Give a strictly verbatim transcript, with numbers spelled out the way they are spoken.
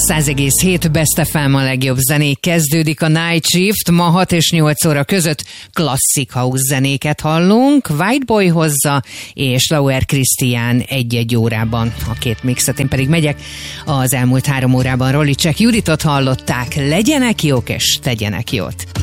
száz egész hét Best ef em, a legjobb zenék. Kezdődik a Night Shift. Ma hat és nyolc óra között klasszik house zenéket hallunk. White Boy hozza, és Lauer Krisztián egy-egy órában a két mixet. Én pedig megyek. Az elmúlt három órában Rolly Check Juditot hallották. Legyenek jók és tegyenek jót.